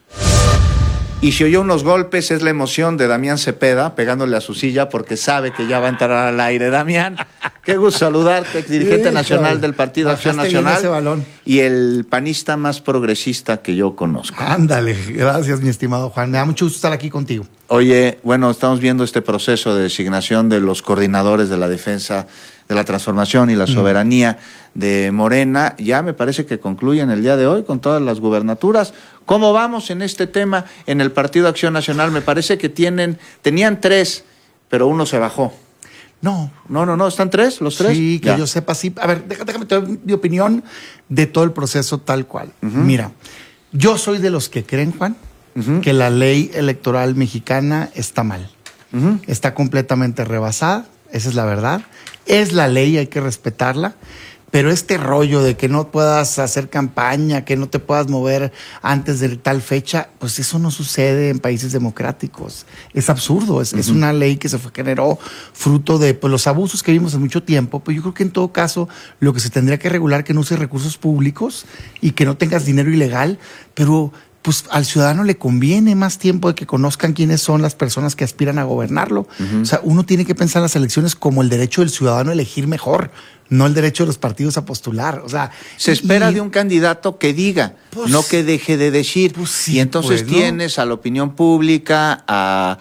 Y si oyó unos golpes, es la emoción de Damián Cepeda pegándole a su silla porque sabe que ya va a entrar al aire. Damián, qué gusto saludarte, dirigente sí, nacional claro. del Partido Acción Nacional ese balón. Y el panista más progresista que yo conozco. Ándale, gracias mi estimado Juan, me da mucho gusto estar aquí contigo. Oye, bueno, estamos viendo este proceso de designación de los coordinadores de la defensa de la transformación y la soberanía mm. de Morena. Ya me parece que concluyen el día de hoy con todas las gubernaturas. ¿Cómo vamos en este tema en el Partido Acción Nacional? Me parece que tienen, tenían tres, pero uno se bajó. No. No, no, no, ¿están tres, los tres? Sí, que ya. Yo sepa, sí. A ver, déjame, déjame te doy mi opinión de todo el proceso tal cual. Uh-huh. Mira, yo soy de los que creen, Juan, uh-huh. que la ley electoral mexicana está mal. Uh-huh. Está completamente rebasada, esa es la verdad. Es la ley, hay que respetarla. Pero este rollo de que no puedas hacer campaña, que no te puedas mover antes de tal fecha, pues eso no sucede en países democráticos. Es absurdo, es, uh-huh. es una ley que se generó fruto de pues, los abusos que vimos en mucho tiempo. Pues yo creo que en todo caso lo que se tendría que regular que no uses recursos públicos y que no tengas dinero ilegal, pero pues al ciudadano le conviene más tiempo de que conozcan quiénes son las personas que aspiran a gobernarlo. Uh-huh. O sea, uno tiene que pensar las elecciones como el derecho del ciudadano a elegir mejor, no el derecho de los partidos a postular. O sea, se espera y, de un candidato que diga, pues, no que deje de decir. Pues sí, y entonces pues, tienes ¿no? a la opinión pública, a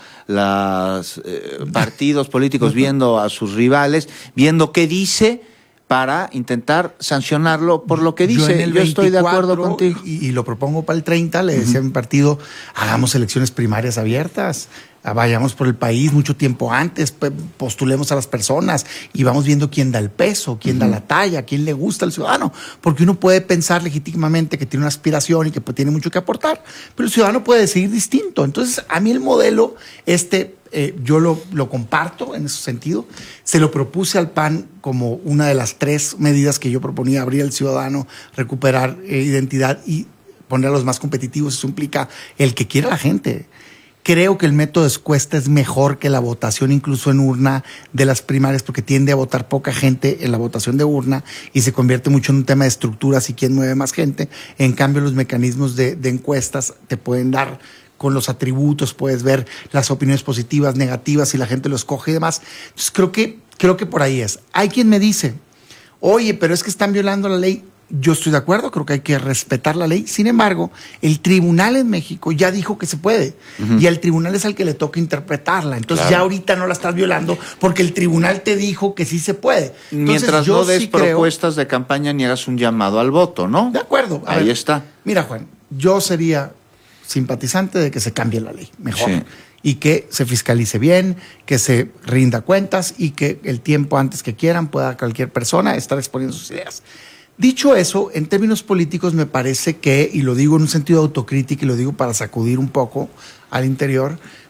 los eh, partidos políticos viendo a sus rivales, viendo qué dice para intentar sancionarlo por lo que dice. Yo, en el Yo estoy de acuerdo contigo. Y, y lo propongo para el treinta, le decía uh-huh. a mi partido, hagamos elecciones primarias abiertas, vayamos por el país mucho tiempo antes, postulemos a las personas y vamos viendo quién da el peso, quién uh-huh. da la talla, quién le gusta al ciudadano, porque uno puede pensar legítimamente que tiene una aspiración y que pues, tiene mucho que aportar, pero el ciudadano puede decidir distinto. Entonces, a mí el modelo, este, eh, yo lo, lo comparto en ese sentido, se lo propuse al P A N como una de las tres medidas que yo proponía, abrir al ciudadano, recuperar eh, identidad y poner a los más competitivos. Eso implica el que quiera la gente. Creo que el método de encuesta es mejor que la votación incluso en urna de las primarias porque tiende a votar poca gente en la votación de urna y se convierte mucho en un tema de estructuras y quién mueve más gente. En cambio, los mecanismos de, de encuestas te pueden dar con los atributos, puedes ver las opiniones positivas, negativas, si la gente lo escoge y demás. Entonces creo que, creo que por ahí es. Hay quien me dice, oye, pero es que están violando la ley. Yo estoy de acuerdo, creo que hay que respetar la ley. Sin embargo, el tribunal en México ya dijo que se puede. Uh-huh. Y al tribunal es al que le toca interpretarla. Entonces claro. ya ahorita no la estás violando porque el tribunal te dijo que sí se puede. Entonces, mientras yo no des sí propuestas creo... de campaña ni hagas un llamado al voto, ¿no? De acuerdo. A Ahí ver, está. Mira, Juan, yo sería simpatizante de que se cambie la ley, mejor. Sí. Y que se fiscalice bien, que se rinda cuentas y que el tiempo antes que quieran pueda cualquier persona estar exponiendo sus ideas. Dicho eso, en términos políticos me parece que, y lo digo en un sentido autocrítico y lo digo para sacudir un poco al interior,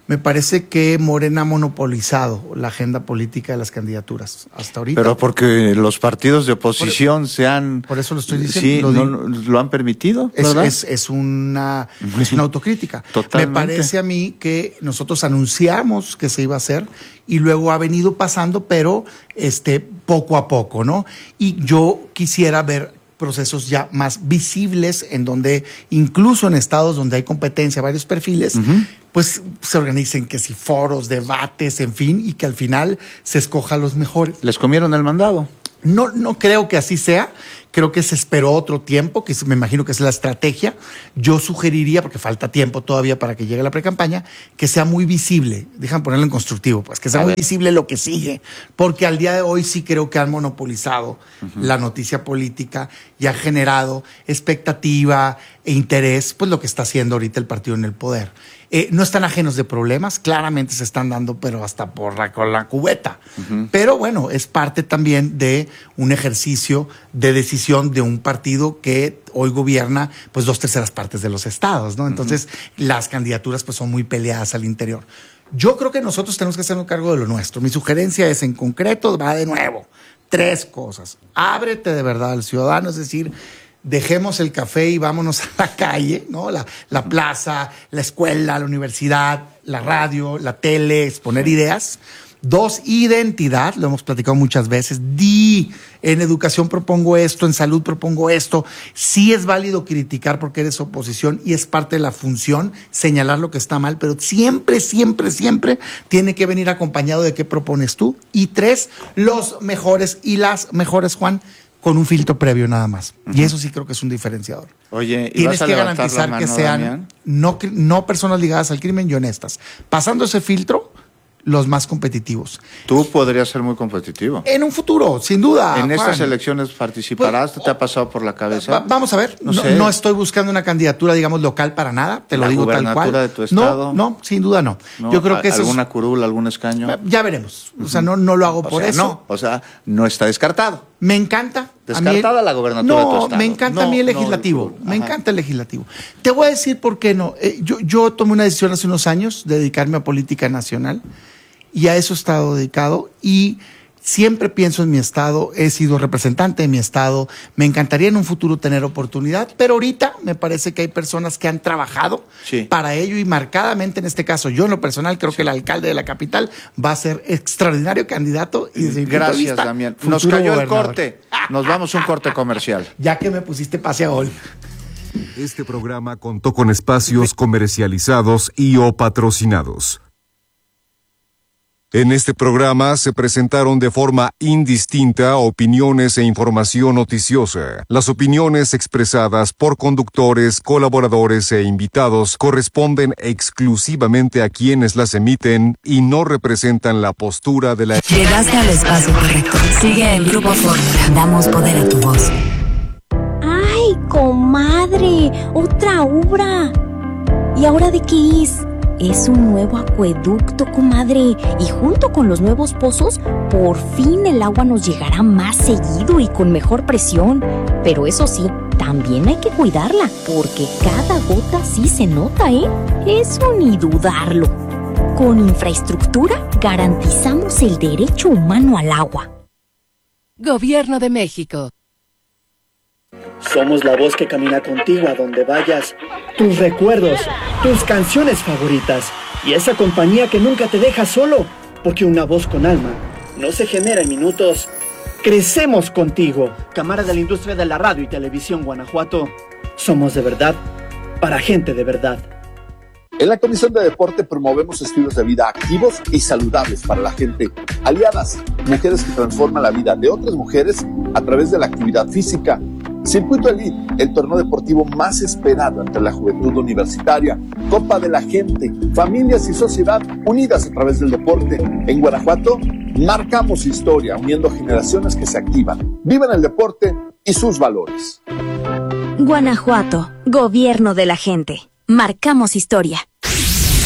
Me parece que Morena ha monopolizado la agenda política de las candidaturas hasta ahorita. Pero porque los partidos de oposición por, se han... Por eso lo estoy diciendo. Sí, lo, no, lo han permitido, es, ¿verdad? Es, es, una, es una autocrítica. Totalmente. Me parece a mí que nosotros anunciamos que se iba a hacer y luego ha venido pasando, pero este, poco a poco, ¿no? Y yo quisiera ver procesos ya más visibles en donde, incluso en estados donde hay competencia, varios perfiles, uh-huh. pues se organicen que si foros, debates, en fin, y que al final se escoja a los mejores. ¿Les comieron el mandado? No, no creo que así sea. Creo que se esperó otro tiempo, que me imagino que es la estrategia. Yo sugeriría, porque falta tiempo todavía para que llegue la precampaña, que sea muy visible. Déjame ponerlo en constructivo, pues que sea muy visible lo que sigue. Porque al día de hoy sí creo que han monopolizado uh-huh. la noticia política y ha generado expectativa e interés, pues lo que está haciendo ahorita el partido en el poder. Eh, no están ajenos de problemas, claramente se están dando, pero hasta por la, con la cubeta. Uh-huh. Pero bueno, es parte también de un ejercicio de decisión de un partido que hoy gobierna pues dos terceras partes de los estados, ¿no? Entonces, uh-huh. las candidaturas pues son muy peleadas al interior. Yo creo que nosotros tenemos que hacernos cargo de lo nuestro. Mi sugerencia es, en concreto, va de nuevo, tres cosas. Ábrete de verdad al ciudadano, es decir, dejemos el café y vámonos a la calle, ¿no? La, la plaza, la escuela, la universidad, la radio, la tele, exponer ideas. Dos, identidad, lo hemos platicado muchas veces. Di, en educación propongo esto, en salud propongo esto. Sí es válido criticar porque eres oposición y es parte de la función señalar lo que está mal, pero siempre, siempre, siempre tiene que venir acompañado de qué propones tú. Y tres, los mejores y las mejores, Juan, con un filtro previo nada más. Uh-huh. Y eso sí creo que es un diferenciador. Oye, ¿y tienes vas a que levantar garantizar la mano, que sean no, no personas ligadas al crimen y honestas. Pasando ese filtro, los más competitivos. Tú podrías ser muy competitivo. En un futuro, sin duda. ¿En Juan. estas elecciones participarás? Pues, ¿te ha pasado por la cabeza? Va, vamos a ver. No, no, sé. no estoy buscando una candidatura, digamos, local para nada. Te lo ¿La digo tal cual. gubernatura de tu estado? No, no, sin duda no. no Yo creo que eso ¿Alguna es, curul, algún escaño? Ya veremos. O sea, no, no lo hago o por sea, eso. No, o sea, no está descartado. Me encanta. Descartada el, la gobernatura no, de tu estado. Me encanta no, a mí el legislativo. No, me Ajá. encanta el legislativo. Te voy a decir por qué no. Eh, yo, yo tomé una decisión hace unos años de dedicarme a política nacional y a eso he estado dedicado y siempre pienso en mi estado, he sido representante de mi estado, me encantaría en un futuro tener oportunidad, pero ahorita me parece que hay personas que han trabajado sí. para ello y marcadamente en este caso, yo en lo personal creo sí. que el alcalde de la capital va a ser extraordinario candidato. Y desde Gracias, mi vista, Damián. Nos cayó gobernador. El corte, nos vamos a un corte comercial. Ya que me pusiste pase a gol. Este programa contó con espacios comercializados y o patrocinados. En este programa se presentaron de forma indistinta opiniones e información noticiosa. Las opiniones expresadas por conductores, colaboradores e invitados corresponden exclusivamente a quienes las emiten y no representan la postura de la... Llegaste al espacio correcto. Sigue el Grupo Fórmula. Damos poder a tu voz. ¡Ay, comadre! ¡Otra obra! ¿Y ahora de qué es? Es un nuevo acueducto, comadre, y junto con los nuevos pozos, por fin el agua nos llegará más seguido y con mejor presión. Pero eso sí, también hay que cuidarla, porque cada gota sí se nota, ¿eh? Eso ni dudarlo. Con infraestructura garantizamos el derecho humano al agua. Gobierno de México. Somos la voz que camina contigo a donde vayas, tus recuerdos, tus canciones favoritas y esa compañía que nunca te deja solo, porque una voz con alma no se genera en minutos. Crecemos contigo. Cámara de la Industria de la Radio y Televisión Guanajuato. Somos de verdad, para gente de verdad. En la Comisión de Deporte promovemos estilos de vida activos y saludables para la gente. Aliadas, mujeres que transforman la vida de otras mujeres a través de la actividad física. Circuito Elite, el torneo deportivo más esperado entre la juventud universitaria. Copa de la Gente, familias y sociedad unidas a través del deporte. En Guanajuato, marcamos historia, uniendo generaciones que se activan, viven el deporte y sus valores. Guanajuato, Gobierno de la Gente. Marcamos historia.